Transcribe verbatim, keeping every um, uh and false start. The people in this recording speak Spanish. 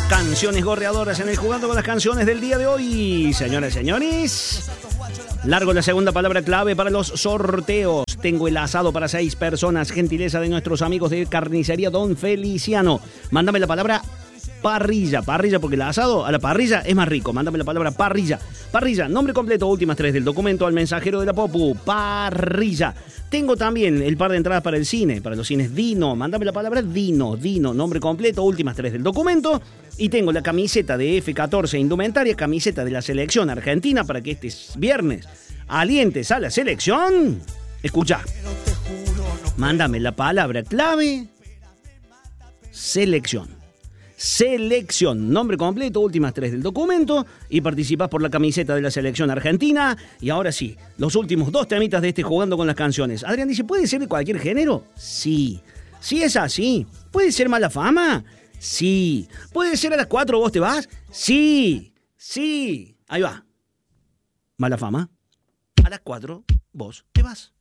Canciones gorreadoras en el Jugando con las Canciones del día de hoy. Señoras y señores, largo la segunda palabra clave para los sorteos. Tengo el asado para seis personas, gentileza de nuestros amigos de Carnicería Don Feliciano. Mándame la palabra parrilla, parrilla, porque el asado a la parrilla es más rico. Mándame la palabra parrilla. Parrilla, nombre completo, últimas tres del documento al mensajero de la Popu. Parrilla. Tengo también el par de entradas para el cine, para los cines Dino. Mándame la palabra Dino, Dino, nombre completo, últimas tres del documento. Y tengo la camiseta de F catorce indumentaria, camiseta de la selección argentina para que este viernes alientes a la selección. Escucha. Mándame la palabra clave selección. Selección, nombre completo, últimas tres del documento y participás por la camiseta de la selección argentina. Y ahora sí, los últimos dos temitas de este Jugando con las Canciones. Adrián dice, ¿puede ser de cualquier género? Sí. Sí es así. ¿Puede ser Mala Fama? Sí. ¿Puede ser A las cuatro vos te vas? Sí. Sí. Ahí va. Mala Fama. A las cuatro vos te vas.